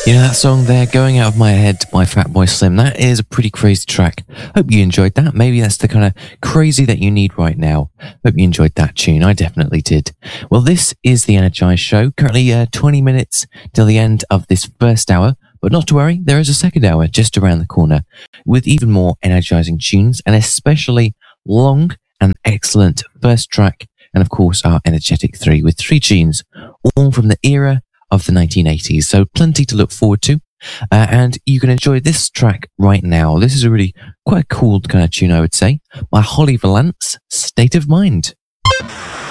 You know that song there, Going Out of My Head by Fatboy Slim? That is a pretty crazy track. Hope you enjoyed that. Maybe that's the kind of crazy that you need right now. Hope you enjoyed that tune. I definitely did. Well, this is the Energize Show. Currently 20 minutes till the end of this first hour. But not to worry, there is a second hour just around the corner with even more energizing tunes and especially long and excellent first track. And of course, our energetic three with three tunes, all from the era of the 1980s. So plenty to look forward to. And you can enjoy this track right now. This is a really quite a cool kind of tune, I would say, by Holly Valance, State of Mind.